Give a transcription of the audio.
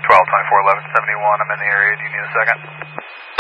12, 24, 11, 71. I'm in the area. Do you need a second?